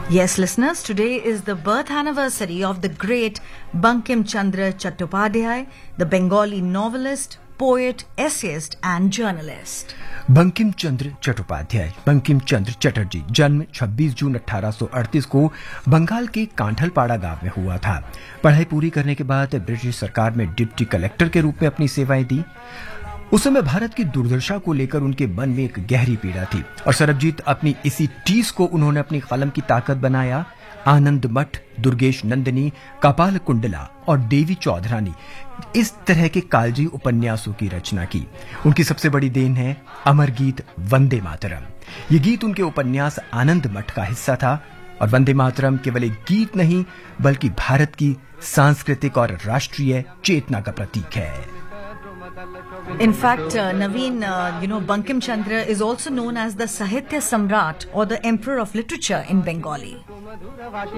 Yes, listeners, today is the birth anniversary of the great Bankim Chandra Chattopadhyay, the Bengali novelist, poet, essayist and journalist. Bankim Chandra Chattopadhyay Bankim Chandra Chatterjee जन्म 26 जून 1838 को बंगाल के कांठलपाड़ा गांव में हुआ था। पढ़ाई पूरी करने के बाद ब्रिटिश सरकार में डिप्टी कलेक्टर के रूप में अपनी सेवाएं दी। उस समय भारत की दुर्दशा को लेकर उनके मन में एक गहरी पीड़ा थी और सरबजीत अपनी इसी टीस को उन्होंने अपनी कलम की ताकत बनाया। आनंद मठ, दुर्गेश नंदिनी, कपाल कुंडला और देवी चौधरानी, इस तरह के कालजी उपन्यासों की रचना की। उनकी सबसे बड़ी देन है अमर गीत वंदे मातरम। ये गीत उनके उपन्यास आनंद मठ का हिस्सा था और वंदे मातरम केवल एक गीत नहीं बल्कि भारत की सांस्कृतिक और राष्ट्रीय चेतना का प्रतीक है। In fact, Naveen, Bankim Chandra is also known as the Sahitya Samrat or the Emperor of Literature in Bengali.